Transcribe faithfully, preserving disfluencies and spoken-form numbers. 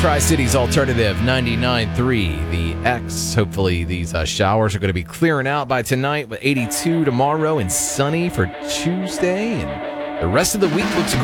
Tri-Cities Alternative ninety-nine point three, the X. Hopefully these uh, showers are going to be clearing out by tonight with eighty-two tomorrow and sunny for Tuesday. And the rest of the week looks